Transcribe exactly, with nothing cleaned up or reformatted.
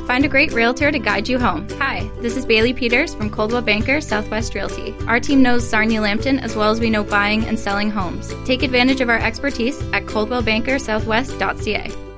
Find a great realtor to guide you home. Hi, this is Bailey Peters from Coldwell Banker Southwest Realty. Our team knows Sarnia Lambton as well as we know buying and selling homes. Take advantage of our expertise at coldwell banker southwest dot c a.